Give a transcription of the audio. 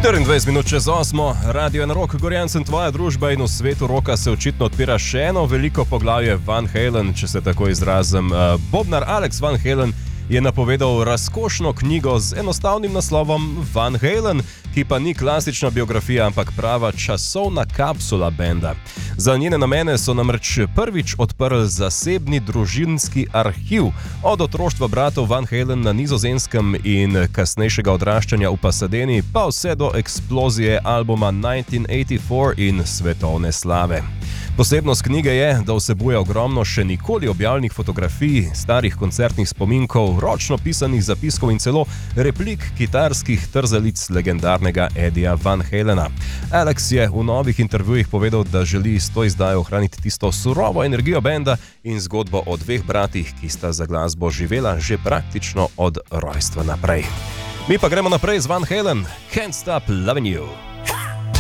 24 minut čez 8, Radio na Rock, Gorjancem tvoja družba in v svetu roka se očitno odpira še eno veliko poglavje Van Halen, če se tako izrazim. Bobnar Alex Van Halen je napovedal razkošno knjigo z enostavnim naslovom Van Halen, ki pa ni klasična biografija, ampak prava časovna kapsula benda. Za njene namene so namreč prvič odprli zasebni družinski arhiv, od otroštva bratov Van Halen na Nizozemskem in kasnejšega odraščanja v Pasadeni, pa vse do eksplozije albuma 1984 in svetovne slave. Posebnost knjige je, da vsebuje ogromno še nikoli objavljenih fotografij, starih koncertnih spominkov, ročno pisanih zapiskov in celo replik kitarskih trzalic legendarnega Eddija Van Halena. Alex je v novih intervjujih povedal, da želi s to izdajo ohraniti tisto surovo energijo benda in zgodbo o dveh bratih, ki sta za glasbo živela že praktično od rojstva naprej. Mi pa gremo naprej z Van Halen, Can't Stop Loving You.